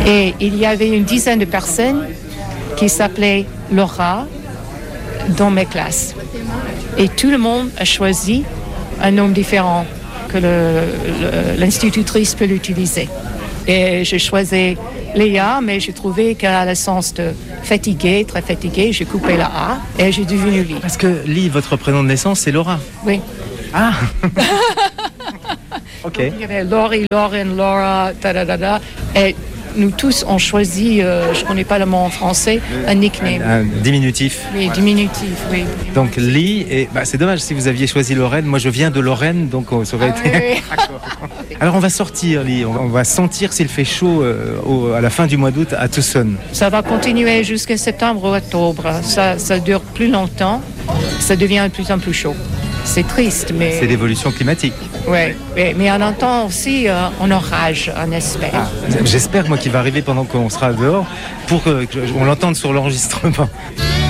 Et il y avait une dizaine de personnes qui s'appelaient Laura dans mes classes. Et tout le monde a choisi un nom différent que l'institutrice peut l'utiliser. Et j'ai choisi Léa, mais j'ai trouvé qu'elle a le sens de fatiguée, très fatiguée. J'ai coupé la A et j'ai devenu Lee. Parce que Lee, votre prénom de naissance, c'est Laura. Oui. Ah. Ok. Donc, il y avait Laurie, Lauren, Laura, ta-da-da-da. Et nous tous, on choisi, je ne connais pas le mot en français, un nickname. Un diminutif. Oui, diminutif, oui. Donc Lee, et c'est dommage si vous aviez choisi Lorraine. Moi je viens de Lorraine, donc ça aurait été... Oui. Alors on va sortir, Lee, on va sentir s'il fait chaud à la fin du mois d'août à Tucson. Ça va continuer jusqu'à septembre ou octobre. Ça dure plus longtemps, ça devient de plus en plus chaud. C'est triste, mais... C'est l'évolution climatique. Oui, mais on entend aussi un orage, on espère. Ah, j'espère, moi, qu'il va arriver pendant qu'on sera dehors pour qu'on l'entende sur l'enregistrement.